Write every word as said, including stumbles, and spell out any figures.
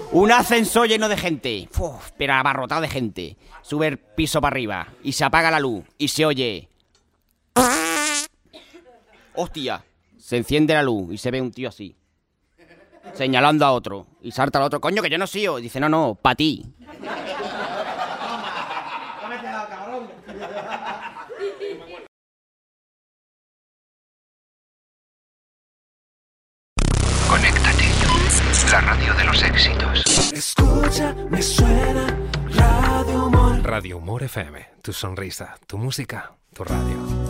Un ascensor lleno de gente. Uf, pero abarrotado de gente. Sube el piso para arriba y se apaga la luz y se oye... ¡Hostia! Se enciende la luz y se ve un tío así, señalando a otro. Y salta al otro. ¡Coño, que yo no sigo! Dice, no, no, pa' ti. Conéctate. La radio de los éxitos. Escucha, me suena Radio Humor. Radio Humor F M. Tu sonrisa, tu música, tu radio.